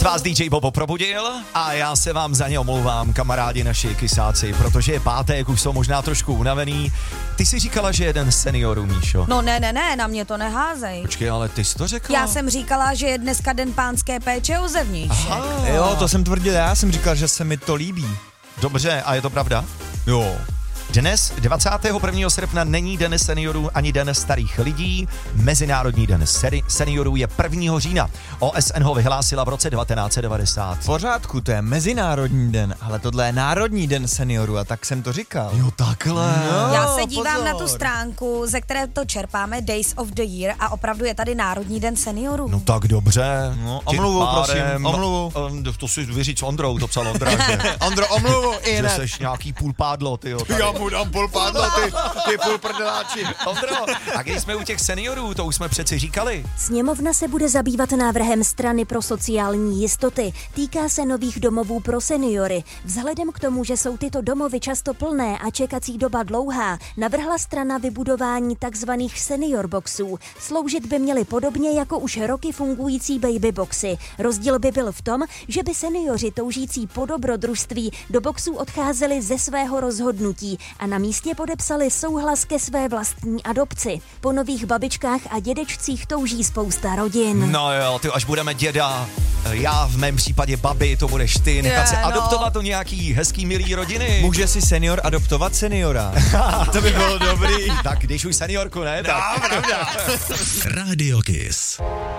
Vás DJ Bobo probudil a já se vám za ně omlouvám, kamarádi naši kysáci, protože je pátek, už jsou možná trošku unavený. Ty jsi říkala, že jeden z seniorů, Míšo. No ne, na mě to neházej. Počkej, ale ty jsi to řekla? Já jsem říkala, že je dneska den pánské péče o zevnějšek. Jo, to jsem tvrdil, já jsem říkal, že se mi to líbí. Dobře, a je to pravda? Jo. Dnes, 21. srpna, není den seniorů ani den starých lidí. Mezinárodní den seniorů je 1. října. OSN ho vyhlásila v roce 1990. V pořádku, to je mezinárodní den, ale tohle je národní den seniorů a tak jsem to říkal. Jo, takhle. No, Já se dívám pozor. na tu stránku, ze které to čerpáme, Days of the Year, a opravdu je tady Národní den seniorů. No tak dobře. No, Tím omluvu, pádem- prosím, omluvu. To si vyříct s Ondrou, to psal Ondra, že? Ondro, omluvu, i Že hned. seš nějaký půl pádlo, tyjo. tady. Já mu dám půl pádlo, ty půl prdeláči. Ondro, a když jsme u těch seniorů, to už jsme přeci říkali. Sněmovna se bude zabývat návrhem Strany pro sociální jistoty. Týká se nových domovů pro seniory. Vzhledem k tomu, že jsou tyto domovy často plné a čekací doba dlouhá, navrhla strana vybudování takzvaných senior boxů. Sloužit by měly podobně jako už roky fungující baby boxy. Rozdíl by byl v tom, že by seniori toužící po dobrodružství do boxů odcházeli ze svého rozhodnutí a na místě podepsali souhlas ke své vlastní adopci. Po nových babičkách a dědečcích touží spousta rodin. No jo, ty až budeme děda, já v mém případě babi, to budeš ty, nechat se Je, no. adoptovat do nějaký hezký milý rodiny. Může si senior adoptovat seniora. To by bylo dobrý. Tak když už seniorku, ne? Tak. Radio Kiss.